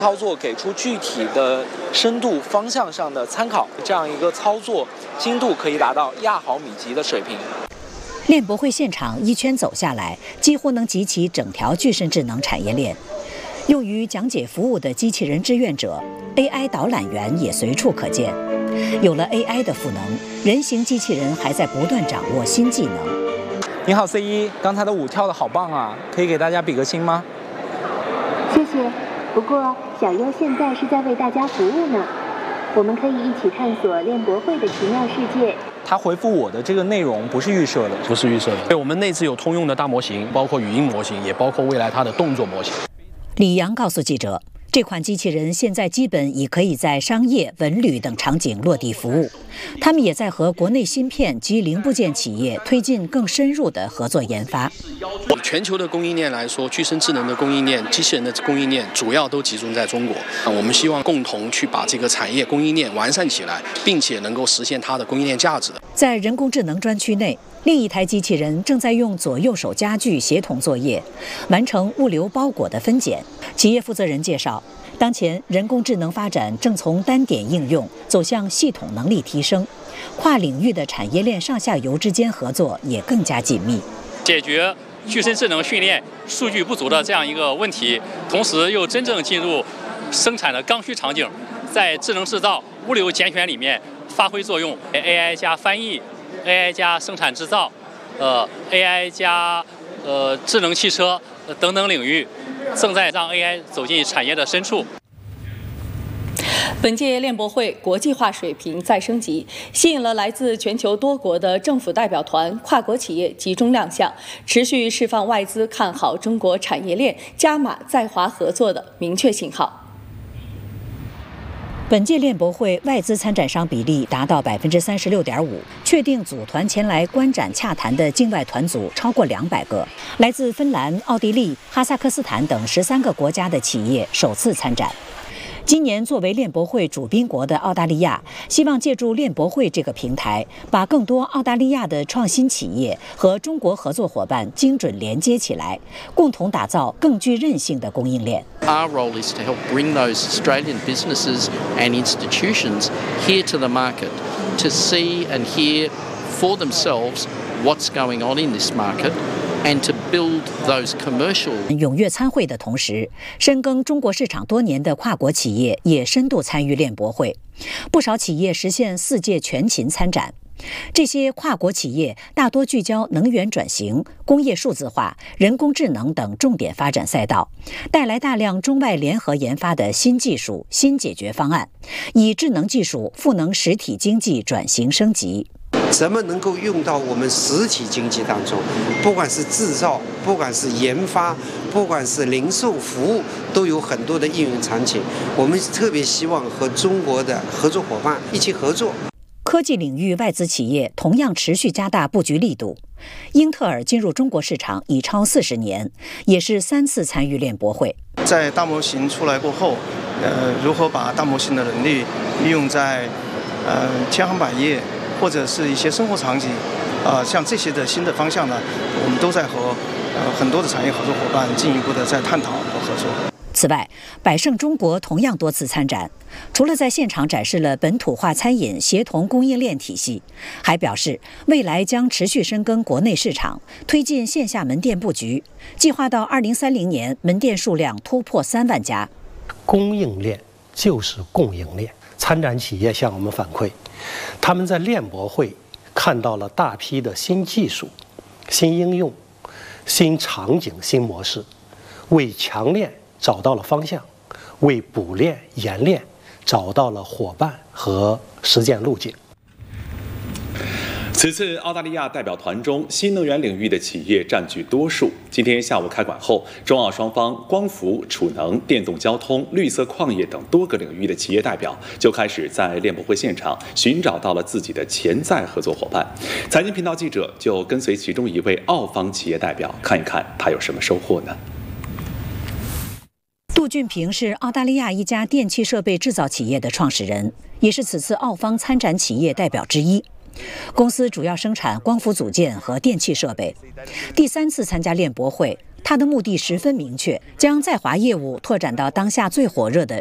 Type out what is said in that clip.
操作给出具体的深度方向上的参考，这样一个操作精度可以达到亚毫米级的水平。 链博会现场一圈走下来，几乎能集齐整条具身智能产业链。用于讲解服务的机器人志愿者、AI 导览员也随处可见。有了 AI 的赋能，人形机器人还在不断掌握新技能。 你好 C1，刚才的舞跳得好棒啊，可以给大家比个心吗？ 谢谢。不过小优现在是在为大家服务呢，我们可以一起探索链博会的奇妙世界。 他回复我的这个内容不是预设的， 不是预设的。对，我们内置有通用的大模型，包括语音模型，也包括未来它的动作模型。 李阳告诉记者，这款机器人现在基本已可以在商业、文旅等场景落地服务。他们也在和国内芯片及零部件企业推进更深入的合作研发。 全球的供应链来说，具身智能的供应链、机器人的供应链主要都集中在中国。我们希望共同去把这个产业供应链完善起来，并且能够实现它的供应链价值。 在人工智能专区内，另一台机器人正在用左右手夹具协同作业，完成物流包裹的分拣。企业负责人介绍，当前人工智能发展正从单点应用走向系统能力提升，跨领域的产业链上下游之间合作也更加紧密， 解决具身智能训练数据不足的这样一个问题，同时又真正进入生产的刚需场景，在智能制造、物流拣选里面发挥作用。AI 加翻译、AI 加生产制造、AI 加智能汽车等等领域，正在让 AI 走进产业的深处。 本届链博会国际化水平再升级，吸引了来自全球多国的政府代表团、跨国企业集中亮相，持续释放外资看好中国产业链、加码在华合作的明确信号。 本届链博会外资参展商比例达到36.5%，确定组团前来观展洽谈的境外团组超过200个，来自芬兰、奥地利、哈萨克斯坦等13个国家的企业首次参展。今年作为链博会主宾国的澳大利亚，希望借助链博会这个平台，把更多澳大利亚的创新企业和中国合作伙伴精准连接起来，共同打造更具韧性的供应链。 Our role is to help bring those Australian businesses and institutions here to the market to see and hear for themselves what's going on in this market.And to build those commercial 踊跃参会的同时，深耕中国市场多年的跨国企业也深度参与链博会，不少企业实现4届全勤参展。这些跨国企业大多聚焦能源转型、工业数字化、人工智能等重点发展赛道，带来大量中外联合研发的新技术、新解决方案，以智能技术赋能实体经济转型升级。 怎么能够用到我们实体经济当中？不管是制造，不管是研发，不管是零售服务，都有很多的应用场景。我们特别希望和中国的合作伙伴一起合作。 科技领域外资企业同样持续加大布局力度。英特尔进入中国市场已超40年，也是3次参与链博会。 在大模型出来过后，如何把大模型的能力利用在千行百业或者是一些生活场景，像这些的新的方向呢，我们都在和很多的产业合作伙伴进一步的在探讨和合作。 此外，百胜中国同样多次参展，除了在现场展示了本土化餐饮协同供应链体系，还表示未来将持续深耕国内市场，推进线下门店布局，计划到2030年门店数量突破3万家。 供应链就是供应链。参展企业向我们反馈，他们在链博会看到了大批的新技术、新应用、新场景、新模式，为强链找到了方向，为补链、延链找到了伙伴和实践路径。 此次澳大利亚代表团中，新能源领域的企业占据多数。今天下午开馆后，中澳双方光伏、储能、电动交通、绿色矿业等多个领域的企业代表就开始在链博会现场寻找到了自己的潜在合作伙伴。财经频道记者就跟随其中一位澳方企业代表，看一看他有什么收获呢？ 杜俊平是澳大利亚一家电气设备制造企业的创始人，也是此次澳方参展企业代表之一。公司主要生产光伏组件和电气设备。第3次参加链博会， 他的目的十分明确，将在华业务拓展到当下最火热的